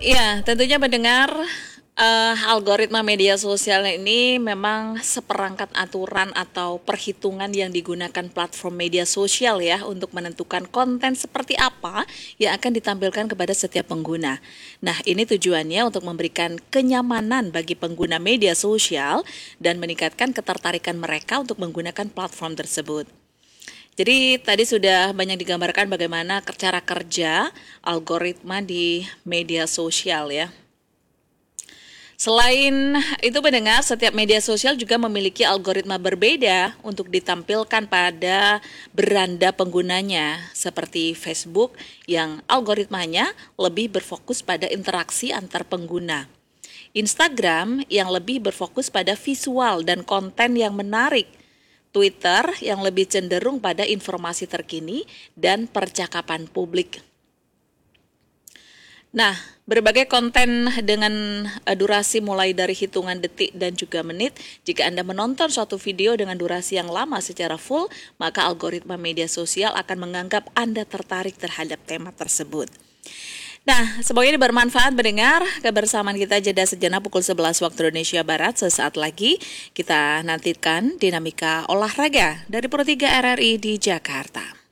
Ya, tentunya mendengar algoritma media sosial ini memang seperangkat aturan atau perhitungan yang digunakan platform media sosial ya untuk menentukan konten seperti apa yang akan ditampilkan kepada setiap pengguna. Nah, ini tujuannya untuk memberikan kenyamanan bagi pengguna media sosial dan meningkatkan ketertarikan mereka untuk menggunakan platform tersebut. Jadi tadi sudah banyak digambarkan bagaimana cara kerja algoritma di media sosial ya. Selain itu pendengar, setiap media sosial juga memiliki algoritma berbeda untuk ditampilkan pada beranda penggunanya, seperti Facebook yang algoritmanya lebih berfokus pada interaksi antar pengguna. Instagram yang lebih berfokus pada visual dan konten yang menarik. Twitter yang lebih cenderung pada informasi terkini dan percakapan publik. Nah, berbagai konten dengan durasi mulai dari hitungan detik dan juga menit. Jika Anda menonton suatu video dengan durasi yang lama secara full, maka algoritma media sosial akan menganggap Anda tertarik terhadap tema tersebut. Nah, semoga ini bermanfaat mendengar. Kebersamaan kita jeda sejenak pukul 11 waktu Indonesia Barat. Sesaat lagi kita nantikan dinamika olahraga dari Pro 3 RRI di Jakarta.